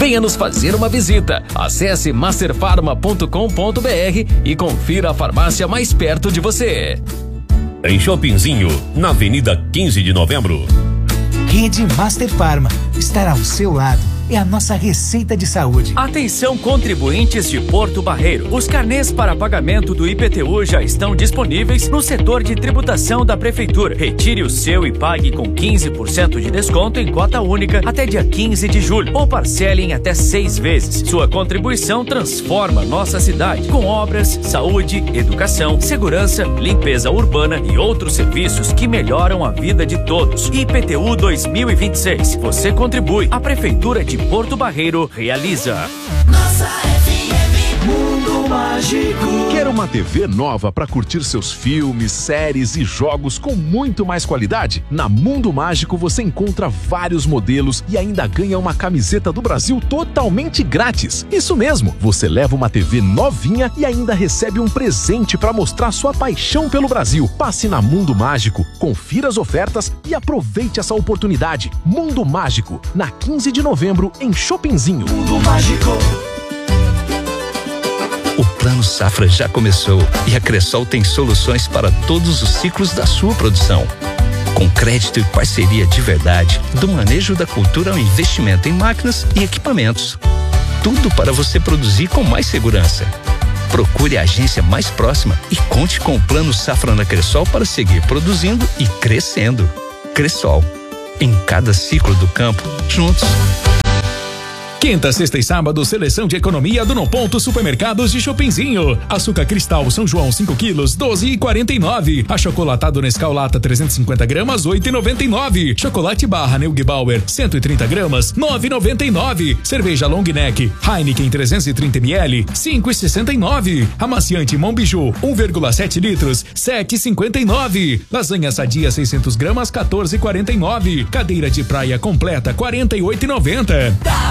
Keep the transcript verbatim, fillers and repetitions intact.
Venha nos fazer uma visita. Acesse master farma ponto com ponto br e confira a farmácia mais perto de você. Em Shoppingzinho, na Avenida quinze de Novembro. Rede Master Farma estará ao seu lado. É a nossa receita de saúde. Atenção, contribuintes de Porto Barreiro. Os carnês para pagamento do I P T U já estão disponíveis no setor de tributação da Prefeitura. Retire o seu e pague com quinze por cento de desconto em cota única até dia quinze de julho. Ou parcele em até seis vezes. Sua contribuição transforma nossa cidade com obras, saúde, educação, segurança, limpeza urbana e outros serviços que melhoram a vida de todos. I P T U dois mil e vinte e seis. Você contribui. A Prefeitura de Porto Barreiro realiza. Nossa F M Mundo Mágico. Quer uma T V nova para curtir seus filmes, séries e jogos com muito mais qualidade? Na Mundo Mágico você encontra vários modelos e ainda ganha uma camiseta do Brasil totalmente grátis. Isso mesmo, você leva uma T V novinha e ainda recebe um presente para mostrar sua paixão pelo Brasil. Passe na Mundo Mágico, confira as ofertas e aproveite essa oportunidade. Mundo Mágico, na quinze de novembro em Shoppingzinho. Mundo Mágico. O Plano Safra já começou e a Cressol tem soluções para todos os ciclos da sua produção. Com crédito e parceria de verdade, do manejo da cultura ao investimento em máquinas e equipamentos. Tudo para você produzir com mais segurança. Procure a agência mais próxima e conte com o Plano Safra na Cressol para seguir produzindo e crescendo. Cressol, em cada ciclo do campo, juntos. Quinta, sexta e sábado, seleção de economia do No Ponto Supermercados de Shoppingzinho. Açúcar Cristal São João cinco quilos, doze e quarenta e nove. Achocolatado Nescau Lata trezentos e cinquenta gramas, oito e noventa e nove. Chocolate Barra Neugbauer cento e trinta gramas, nove e noventa e nove. Cerveja Long Neck Heineken trezentos e trinta mililitros, cinco e sessenta e nove. Amaciante Monbiju um vírgula sete litros, sete e cinquenta e nove. Lasanha Sadia seiscentos gramas, quatorze e quarenta e nove. Cadeira de praia completa quarenta e oito e noventa.